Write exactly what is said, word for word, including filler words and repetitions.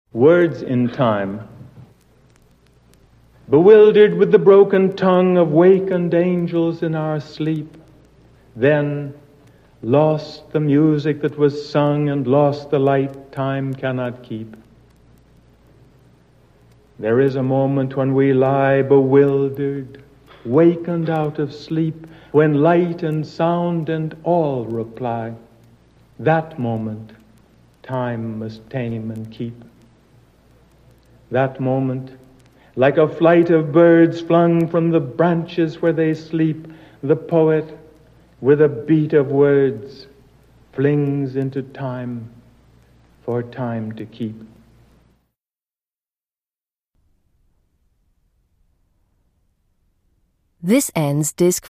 Words in time. Bewildered with the broken tongue of wakened angels in our sleep, then lost the music that was sung and lost the light time cannot keep. There is a moment when we lie bewildered, wakened out of sleep, when light and sound and all reply. That moment time must tame and keep. That moment, like a flight of birds flung from the branches where they sleep, the poet, with a beat of words, flings into time for time to keep. This ends Disc